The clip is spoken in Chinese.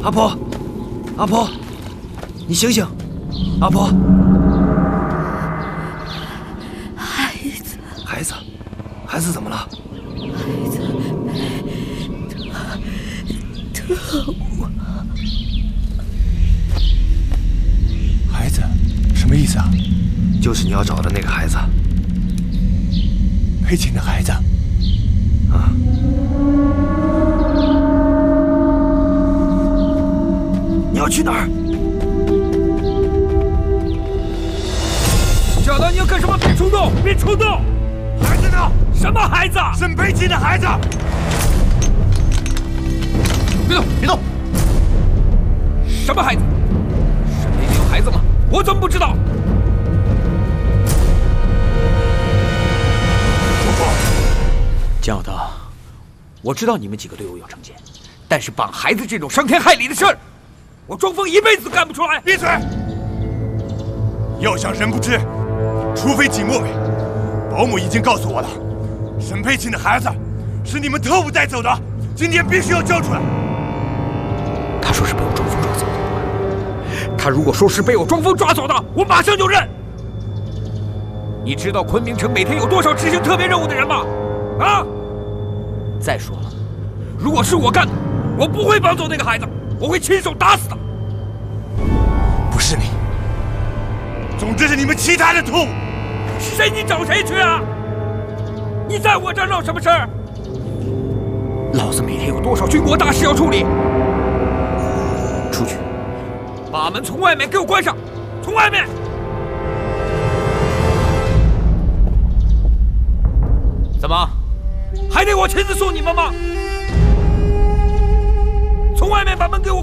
阿婆，阿婆，你醒醒！阿婆，孩子怎么了？ 孩子特务。 孩子，什么意思啊？ 就是你要找的那个孩子。 裴琴的孩子。 啊。你要去哪儿？ 小的，你要干什么？别冲动，别冲动！ 孩子呢？ 什么孩子？ 沈裴琴的孩子！ 别动，别动！什么孩子？沈裴琴有孩子吗？我怎么不知道？江小德，我知道你们几个对我有成见，但是绑孩子这种伤天害理的事儿，我庄峰一辈子都干不出来。 闭嘴！要想人不知，除非己莫为。保姆已经告诉我了，沈裴琴的孩子是你们特务带走的，今天必须要交出来。 他说是被我庄峰抓走的。他如果说是被我庄峰抓走的，我马上就认。你知道昆明城每天有多少执行特别任务的人吗？啊！再说了，如果是我干的，我不会绑走那个孩子，我会亲手打死他。 不是你，总之是你们其他的特务。 谁你找谁去啊？你在我这儿闹什么事儿？老子每天有多少军国大事要处理？出去，把门从外面给我关上，从外面。怎么，还得我亲自送你们吗？从外面把门给我